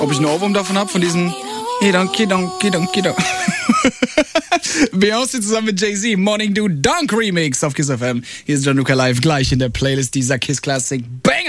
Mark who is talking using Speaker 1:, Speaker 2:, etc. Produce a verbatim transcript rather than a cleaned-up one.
Speaker 1: ob ich einen Ohrwurm davon habe, von diesem Kidon, Kidon, Kidon, Kidon. Beyoncé zusammen mit Jay-Z, Morning Do Dunk Remix auf Kiss F M. Hier ist Gianluca live, gleich in der Playlist dieser Kiss Classic Banger.